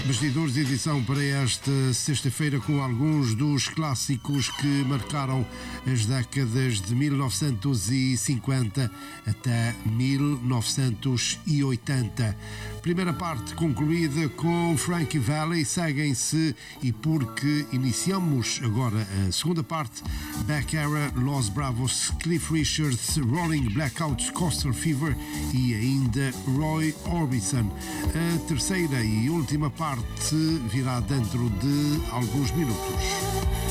Bastidores de edição para esta sexta-feira com alguns dos clássicos que marcaram as décadas de 1950 até 1980. Primeira parte concluída com Frankie Valli, seguem-se e porque iniciamos agora a segunda parte, Beck Era, Los Bravos, Cliff Richards, Rolling Blackouts, Coastal Fever e ainda Roy Orbison. A terceira e última parte virá dentro de alguns minutos.